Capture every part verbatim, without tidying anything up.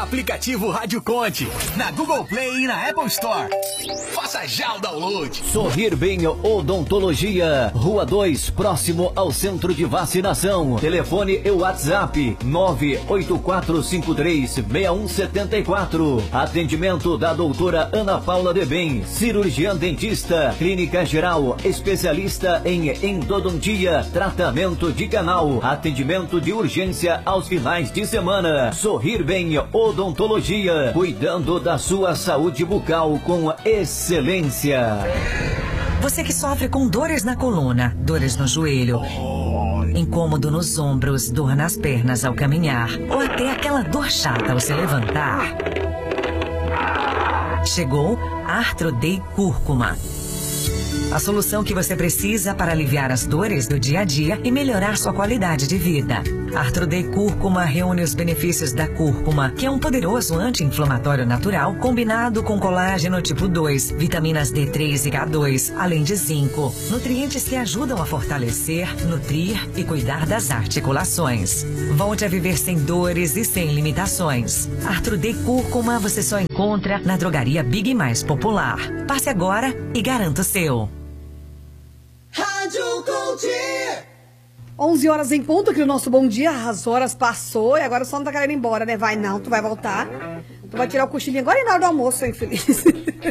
aplicativo Rádio Conte, na Google Play e na Apple Store. Faça já o download. Sorrir Bem Odontologia, Rua dois, próximo ao Centro de Vacinação. Telefone e WhatsApp nove oito quatro cinco três seis um sete quatro. Atendimento da doutora Ana Paula de Bem, cirurgiã dentista, clínica geral, especialista em endodontia, tratamento de canal, atendimento de urgência aos finais de semana. Sorrir Bem Odontologia, cuidando da sua saúde bucal com excelência. Você que sofre com dores na coluna, dores no joelho, incômodo nos ombros, dor nas pernas ao caminhar, ou até aquela dor chata ao se levantar. Chegou Arthrodey Cúrcuma. A solução que você precisa para aliviar as dores do dia a dia e melhorar sua qualidade de vida. Arthrodey Cúrcuma reúne os benefícios da cúrcuma, que é um poderoso anti-inflamatório natural combinado com colágeno tipo dois, vitaminas D três e K dois, além de zinco. Nutrientes que ajudam a fortalecer, nutrir e cuidar das articulações. Volte a viver sem dores e sem limitações. Arthrodey Cúrcuma você só encontra na drogaria Big Mais Popular. Passe agora e garanta o seu. Rádio Conte. onze horas em ponto aqui no nosso Bom Dia. As horas passou e agora só não tá querendo ir embora, né? Vai não, tu vai voltar. Tu vai tirar o cochilinho agora e na hora do almoço, seu infeliz.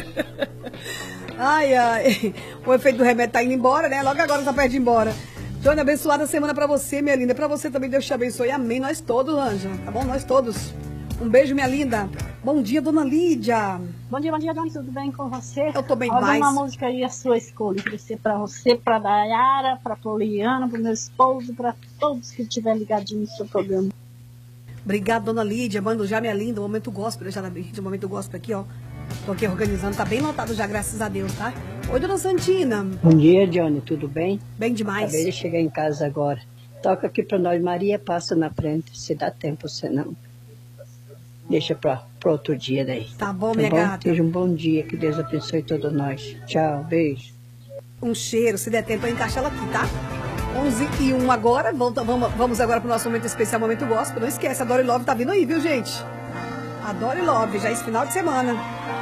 Ai, ai. O efeito do remédio tá indo embora, né? Logo agora tá perto de ir embora. Joana, abençoada semana pra você, minha linda. Pra você também, Deus te abençoe. Amém. Nós todos, Anja. Tá bom? Nós todos. Um beijo, minha linda. Bom dia, dona Lídia. Bom dia, bom dia, Dona. Tudo bem com você? Eu tô bem. Olha mais. uma música aí, a sua escolha. Vai ser pra você, pra Dayara, pra Poliana, pro meu esposo, pra todos que estiverem ligadinhos no seu programa. Obrigada, dona Lídia. Mando já, minha linda. O momento gospel, já o momento gospel aqui, ó. Tô aqui organizando. Tá bem lotado já, graças a Deus, tá? Oi, dona Santina. Bom dia, Johnny. Tudo bem? Bem demais. Acabei de chegar em casa agora. Toca aqui pra nós. Maria, passa na frente. Se dá tempo, se não. Deixa para outro dia daí. Tá bom, tá minha bom? gata. Seja um bom dia. Que Deus abençoe todos nós. Tchau, beijo. Um cheiro. Se der tempo, eu encaixo ela aqui, tá? onze e um agora. Vamos, vamos agora pro nosso momento especial, momento gospel. Não esquece, a Dori Love tá vindo aí, viu, gente? A Dori Love, já esse final de semana.